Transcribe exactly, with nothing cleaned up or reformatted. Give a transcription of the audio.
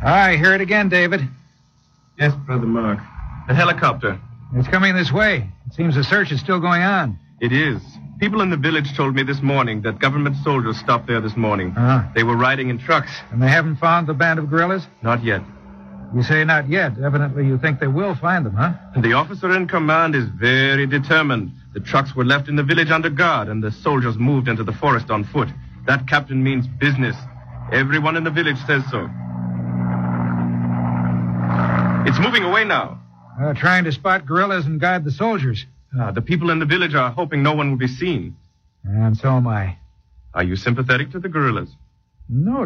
I hear it again, David. Yes, Brother Mark. The helicopter. It's coming this way. It seems the search is still going on. It is. People in the village told me this morning that government soldiers stopped there this morning. Uh-huh. They were riding in trucks. And they haven't found the band of guerrillas? Not yet. You say not yet. Evidently you think they will find them, huh? And the officer in command is very determined. The trucks were left in the village under guard, and the soldiers moved into the forest on foot. That captain means business. Everyone in the village says so. It's moving away now. Uh, trying to spot guerrillas and guide the soldiers. Ah, the people in the village are hoping no one will be seen. And so am I. Are you sympathetic to the guerrillas? No,